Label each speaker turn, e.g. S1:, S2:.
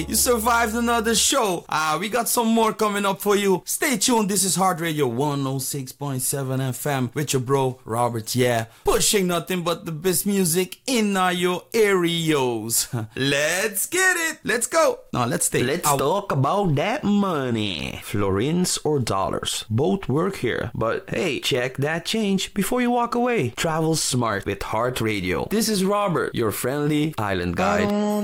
S1: You survived another show. We got some more coming up for you. Stay tuned. This is Heart Radio 106.7 FM with your bro, Robert. Yeah, pushing nothing but the best music in your areas. Let's get it. Let's go. Now, let's
S2: talk about that money. Florins or dollars. Both work here. But hey, check that change before you walk away. Travel smart with Heart Radio. This is Robert, your friendly island guide.